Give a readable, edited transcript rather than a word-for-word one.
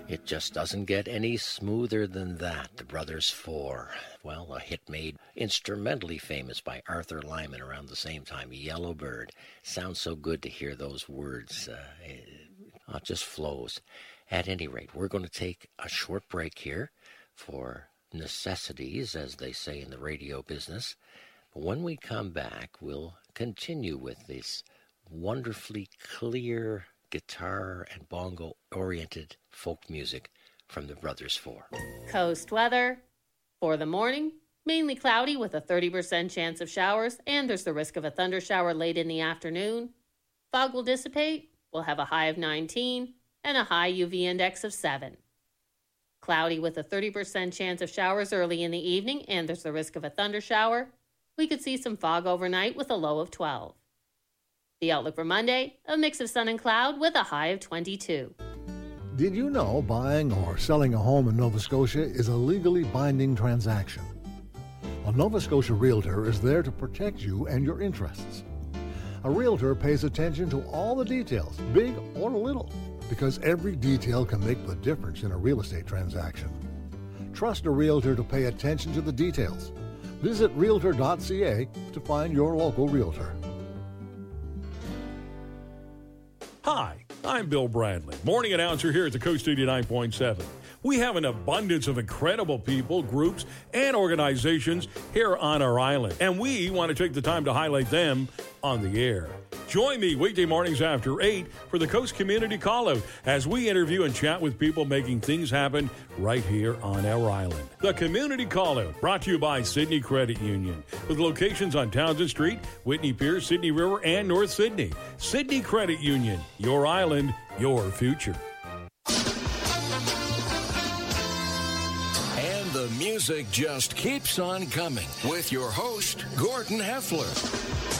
It just doesn't get any smoother than that. The Brothers Four. Well, a hit made instrumentally famous by Arthur Lyman around the same time, Yellow Bird. Sounds so good to hear those words. It just flows. At any rate, we're going to take a short break here for necessities, as they say in the radio business. But when we come back, we'll continue with this wonderfully clear guitar and bongo-oriented folk music from the Brothers Four. Coast weather. For the morning, mainly cloudy with a 30% chance of showers, and there's the risk of a thunder shower late in the afternoon. Fog will dissipate. We'll have a high of 19 and a high UV index of 7. Cloudy with a 30% chance of showers early in the evening, and there's the risk of a thunder shower. We could see some fog overnight with a low of 12. The outlook for Monday, a mix of sun and cloud with a high of 22. Did you know buying or selling a home in Nova Scotia is a legally binding transaction? A Nova Scotia realtor is there to protect you and your interests. A realtor pays attention to all the details, big or little, because every detail can make the difference in a real estate transaction. Trust a realtor to pay attention to the details. Visit Realtor.ca to find your local realtor. Hi, I'm Bill Bradley, morning announcer here at the Coast 89.7. We have an abundance of incredible people, groups, and organizations here on our island, and we want to take the time to highlight them on the air. Join me weekday mornings after 8 for the Coast Community Callout as we interview and chat with people making things happen right here on our island. The Community Callout, brought to you by Sydney Credit Union, with locations on Townsend Street, Whitney Pier, Sydney River, and North Sydney. Sydney Credit Union, your island, your future. And the music just keeps on coming with your host, Gordon Heffler.